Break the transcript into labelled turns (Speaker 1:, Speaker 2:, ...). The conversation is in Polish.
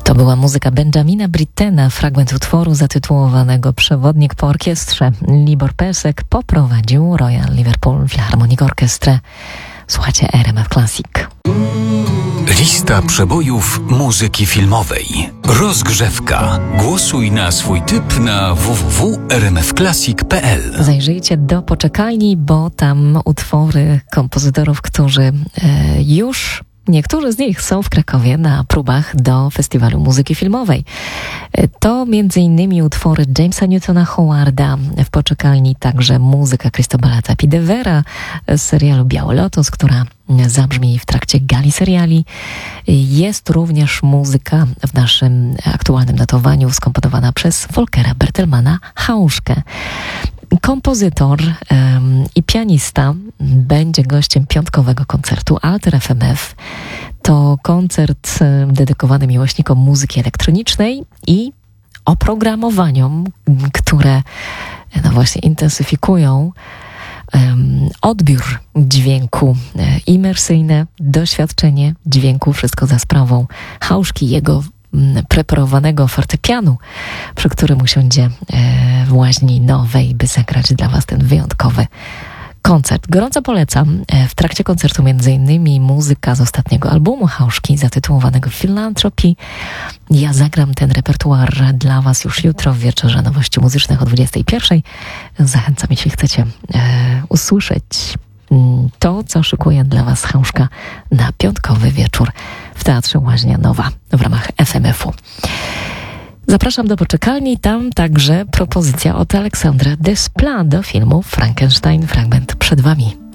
Speaker 1: To była muzyka Benjamina Brittena, fragment utworu zatytułowanego Przewodnik po orkiestrze. Libor Pesek poprowadził Royal Liverpool Philharmonic Orchestrę. Słuchajcie RMF Classic.
Speaker 2: Lista przebojów muzyki filmowej. Rozgrzewka. Głosuj na swój typ na www.rmfclassic.pl.
Speaker 1: Zajrzyjcie do poczekalni, bo tam utwory kompozytorów, którzy niektórzy z nich są w Krakowie na próbach do Festiwalu Muzyki Filmowej. To m.in. utwory Jamesa Newtona Howarda, w poczekalni także muzyka Cristobala Tapie de Vera z serialu Biały Lotos, która zabrzmi w trakcie gali seriali. Jest również muzyka w naszym aktualnym notowaniu skomponowana przez Volkera Bertelmana Hauszkę. Kompozytor i pianista będzie gościem piątkowego koncertu Alter FMF. To koncert dedykowany miłośnikom muzyki elektronicznej i oprogramowaniom, które właśnie intensyfikują odbiór dźwięku, imersyjne doświadczenie dźwięku, wszystko za sprawą Hauszki, jego preparowanego fortepianu, przy którym usiądzie w łaźni nowej, by zagrać dla Was ten wyjątkowy koncert. Gorąco polecam. W trakcie koncertu m.in. muzyka z ostatniego albumu Hauszki zatytułowanego Philanthropy. Ja zagram ten repertuar dla Was już jutro w Wieczorze Nowości Muzycznych o 21:00. Zachęcam, jeśli chcecie usłyszeć to, co szykuje dla Was Hauszka na piątkowy wieczór w Teatrze Łaźnia Nowa w ramach FMF-u. Zapraszam do poczekalni, tam także propozycja od Aleksandra Desplat do filmu Frankenstein. Fragment przed Wami.